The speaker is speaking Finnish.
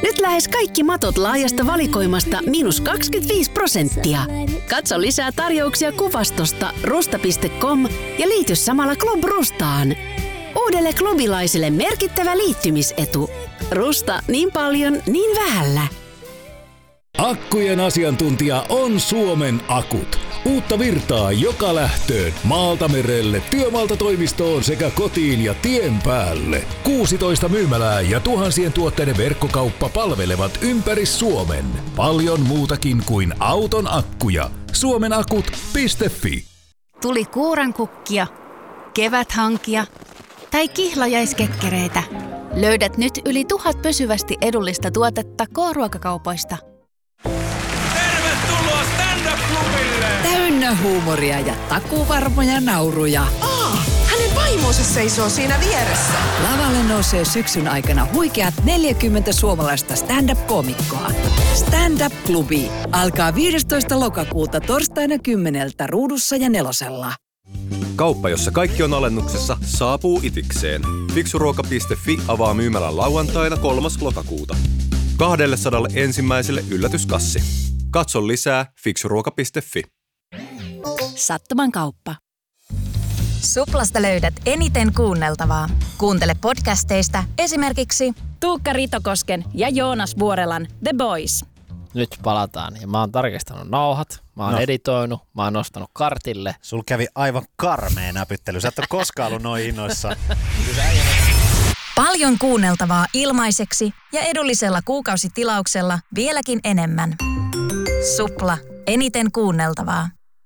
Nyt lähes kaikki matot laajasta valikoimasta -25%. Katso lisää tarjouksia kuvastosta rusta.com ja liity samalla Club Rustaan. Uudelle klubilaiselle merkittävä liittymisetu. Rusta niin paljon, niin vähällä. Akkujen asiantuntija on Suomen Akut. Uutta virtaa joka lähtöön, maalta merelle, työmaalta toimistoon sekä kotiin ja tien päälle. 16 myymälää ja tuhansien tuotteiden verkkokauppa palvelevat ympäri Suomen. Paljon muutakin kuin auton akkuja. Suomenakut.fi. Tuli kuurankukkia, keväthankia tai kihlajaiskekkereitä. Löydät nyt yli 1000 pysyvästi edullista tuotetta K-ruokakaupoista. Tervetuloa Stand-up-klubille! Täynnä huumoria ja takuvarmoja nauruja. Hänen vaimonsa seisoo siinä vieressä. Lavalle nousee syksyn aikana huikeat 40 suomalaista stand-up-koomikkoa. Stand-up-klubi alkaa 15. lokakuuta torstaina 10 Ruudussa ja 4. Kauppa, jossa kaikki on alennuksessa, saapuu itikseen. Fiksuruoka.fi avaa myymälän lauantaina 3. lokakuuta. 200 ensimmäiselle yllätyskassi. Katso lisää fiksuruoka.fi. Sattuman kauppa. Suplasta löydät eniten kuunneltavaa. Kuuntele podcasteista esimerkiksi Tuukka Ritokosken ja Joonas Vuorelan The Boys. Nyt palataan ja mä oon tarkistanut nauhat, mä oon editoinut, mä oon nostanut kartille. Sul kävi aivan karmea näpyttely. Sä et ole koskaan ollut noin innoissa. paljon kuunneltavaa ilmaiseksi ja edullisella kuukausitilauksella vieläkin enemmän. Supla. Eniten kuunneltavaa.